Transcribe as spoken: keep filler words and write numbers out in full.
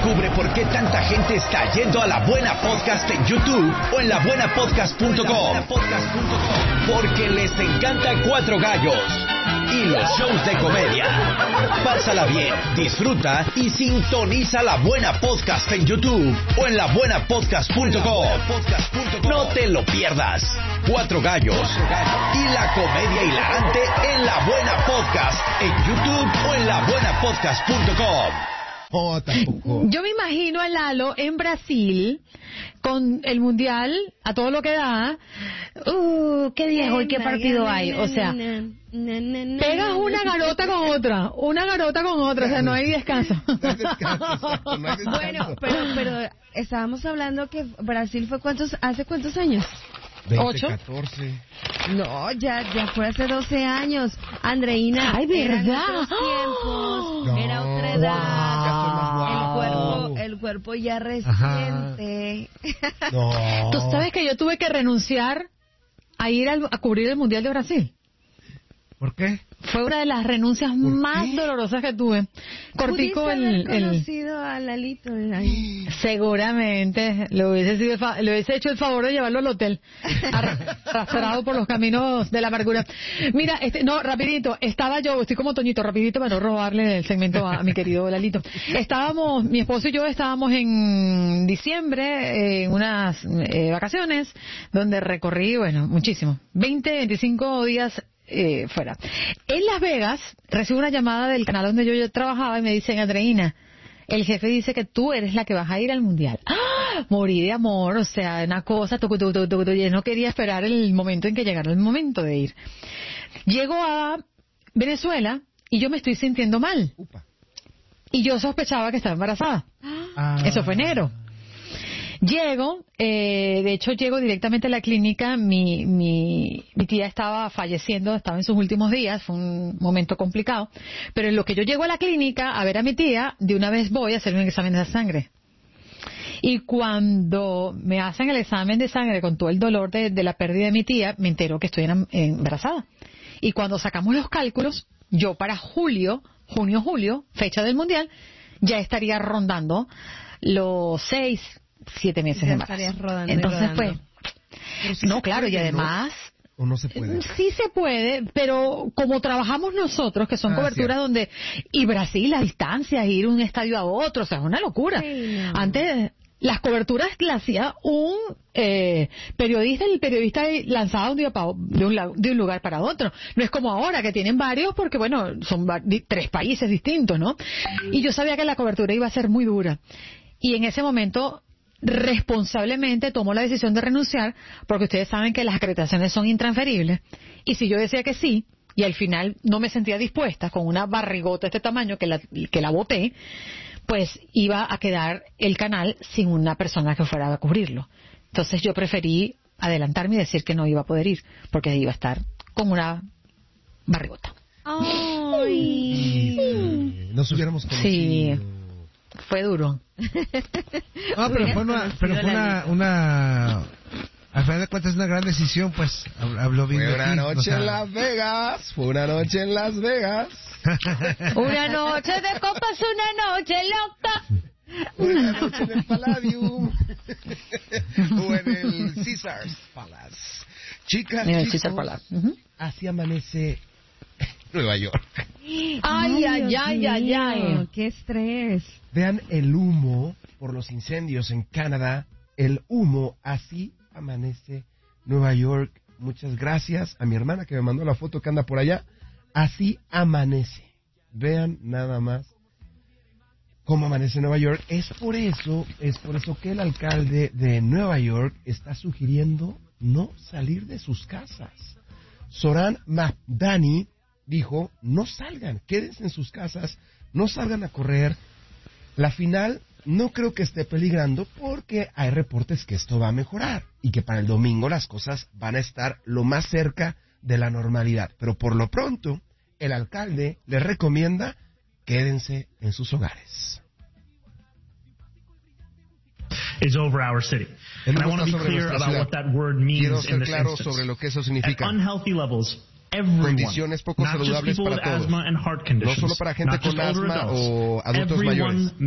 Descubre por qué tanta gente está yendo a La Buena Podcast en YouTube o en la buena podcast punto com. Porque les encanta Cuatro Gallos y los shows de comedia. Pásala bien, disfruta y sintoniza La Buena Podcast en YouTube o en la buena podcast punto com. No te lo pierdas. Cuatro Gallos y la comedia hilarante en La Buena Podcast en YouTube o en la buena podcast punto com. Oh, tampoco. Yo me imagino a Lalo en Brasil con el mundial a todo lo que da. Uh, qué viejo y qué partido hay. O sea, pegas una garota con otra, una garota con otra, o sea, no hay descanso. No hay descanso, exacto, no hay descanso. Bueno, pero, pero estábamos hablando que Brasil fue cuántos, hace cuántos años. veinte, ¿Ocho? catorce. No, ya, ya fue hace doce años. Andreina. Ay, ¿verdad? Eran otros tiempos, No. era otra edad. Ya soy más guau. El cuerpo, el cuerpo ya reciente. No. Tú sabes que yo tuve que renunciar a ir al- a cubrir el Mundial de Brasil. ¿Por qué? Fue una de las renuncias más qué? dolorosas que tuve. Cortico ¿Pudiste el, haber el conocido a Lalito ahí? seguramente le hubiese sido el fa- le hubiese hecho el favor de llevarlo al hotel, arra- arrastrado por los caminos de la amargura. Mira, este, no, rapidito, estaba yo, estoy como Toñito, rapidito para no robarle el segmento a, a mi querido Lalito. Estábamos, mi esposo y yo estábamos en diciembre, eh, en unas eh, vacaciones, donde recorrí, bueno, muchísimo, veinte, veinticinco días eh, fuera. En Las Vegas recibo una llamada del canal donde yo, yo trabajaba y me dicen: Andreina, el jefe dice que tú eres la que vas a ir al mundial. ¡Ah! Morí de amor, o sea, una cosa, tucu, tucu, tucu, tucu, y no quería esperar el momento en que llegara el momento de ir. Llego a Venezuela y yo me estoy sintiendo mal. Upa. Y yo sospechaba que estaba embarazada. Ah. Eso fue enero. Llego, eh, de hecho llego directamente a la clínica, mi, mi, mi tía estaba falleciendo, estaba en sus últimos días, fue un momento complicado, pero en lo que yo llego a la clínica a ver a mi tía, de una vez voy a hacer un examen de sangre. Y cuando me hacen el examen de sangre con todo el dolor de, de la pérdida de mi tía, me entero que estoy en- embarazada. Y cuando sacamos los cálculos, yo para julio, junio, julio, fecha del mundial, ya estaría rondando los seis, siete meses Ya de embarazo. estarías rodando y Entonces, rodando. pues, Pero sí no, se claro, puede, y además, ¿no? ¿O no se puede? sí se puede, pero como trabajamos nosotros, que son Ah, coberturas cierto. donde, y Brasil, a distancia, ir de un estadio a otro, o sea, es una locura. Sí, no. Antes, las coberturas las hacía un eh, periodista, y el periodista lanzaba de un, día pa- de, un, la- de un lugar para otro. No es como ahora, que tienen varios, porque bueno, son va- di- tres países distintos, ¿no? Y yo sabía que la cobertura iba a ser muy dura. Y en ese momento, responsablemente tomó la decisión de renunciar, porque ustedes saben que las acreditaciones son intransferibles. Y si yo decía que sí, y al final no me sentía dispuesta, con una barrigota de este tamaño que la, que la boté, pues iba a quedar el canal sin una persona que fuera a cubrirlo. Entonces yo preferí adelantarme y decir que no iba a poder ir, porque iba a estar con una barrigota. Ay. Eh, Nos hubiéramos conocido. Sí. Fue duro. No, pero fue una, pero fue una, una, al final de cuentas es una gran decisión, pues, hab- habló bien Fue de una ti, noche o sea, en Las Vegas. Fue una noche en Las Vegas. Una noche de copas, una noche loca. Una noche en el Palladium. O en el Caesars Palace. Chicas, En el chicos, Caesar Palace. Ujú. así amanece Nueva York. Ay, ay, Dios ay, ay, mío, ay. qué estrés. Vean el humo por los incendios en Canadá. El humo, así amanece Nueva York. Muchas gracias a mi hermana que me mandó la foto que anda por allá. Así amanece. Vean nada más cómo amanece Nueva York. Es por eso, es por eso que el alcalde de Nueva York está sugiriendo no salir de sus casas. Zoran Mamdani dijo: no salgan, quédense en sus casas, no salgan a correr. La final no creo que esté peligrando, porque hay reportes que esto va a mejorar y que para el domingo las cosas van a estar lo más cerca de la normalidad. Pero por lo pronto, el alcalde les recomienda: quédense en sus hogares. Is over our city. El And I humo want to está be sobre clear nuestra about ciudad. what that word means Quiero in ser this claro instance. sobre lo que eso At significa. unhealthy levels, everyone, Condiciones poco not just saludables people para with todos. asthma and heart No conditions, solo para gente not just con older asma adults, o adultos everyone mayores.